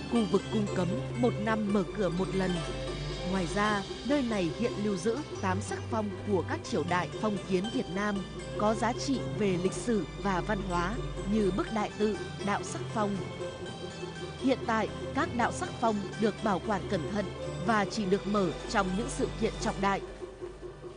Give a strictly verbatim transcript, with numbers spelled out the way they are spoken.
Khu vực cung cấm một năm mở cửa một lần. Ngoài ra, nơi này hiện lưu giữ tám sắc phong của các triều đại phong kiến Việt Nam có giá trị về lịch sử và văn hóa như bức đại tự, đạo sắc phong. Hiện tại, các đạo sắc phong được bảo quản cẩn thận và chỉ được mở trong những sự kiện trọng đại